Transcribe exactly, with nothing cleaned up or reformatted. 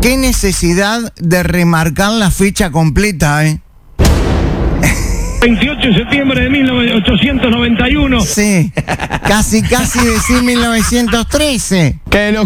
Qué necesidad de remarcar la fecha completa, ¿eh? veintiocho de septiembre de mil ochocientos noventa y uno. Sí, casi, casi decir mil novecientos trece. Que lo